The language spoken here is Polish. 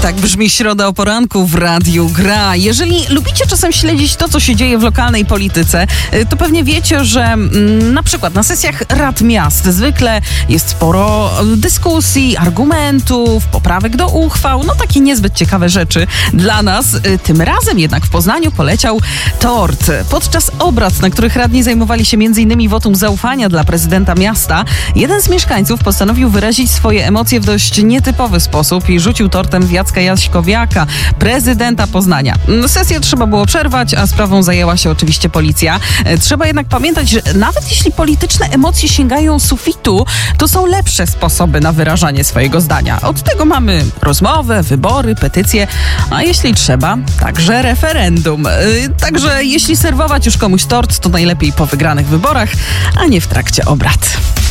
Tak brzmi Środa o poranku w Radiu Gra. Jeżeli lubicie czasem śledzić to, co się dzieje w lokalnej polityce, to pewnie wiecie, że na przykład na sesjach rad miast zwykle jest sporo dyskusji, argumentów, poprawek do uchwał, no takie niezbyt ciekawe rzeczy dla nas. Tym razem jednak w Poznaniu poleciał tort. Podczas obrad, na których radni zajmowali się m.in. wotum zaufania dla prezydenta miasta, jeden z mieszkańców postanowił wyrazić swoje emocje w dość nietypowy sposób i rzucił tortem w Jacka Jaśkowiaka, prezydenta Poznania. Sesję trzeba było przerwać, a sprawą zajęła się oczywiście policja. Trzeba jednak pamiętać, że nawet jeśli polityczne emocje sięgają sufitu, to są lepsze sposoby na wyrażanie swojego zdania. Od tego mamy rozmowę, wybory, petycje, a jeśli trzeba, także referendum. Także jeśli serwować już komuś tort, to najlepiej po wygranych wyborach, a nie w trakcie obrad.